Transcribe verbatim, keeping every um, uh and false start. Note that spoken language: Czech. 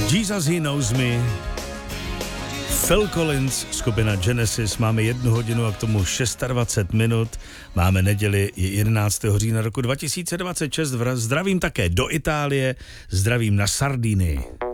Jesus He Knows Me, Phil Collins, skupina Genesis. Máme jednu hodinu a k tomu dvacet šest minut. Máme neděli jedenáctého října roku dva tisíce dvacet šest. Zdravím také do Itálie, zdravím na Sardinii.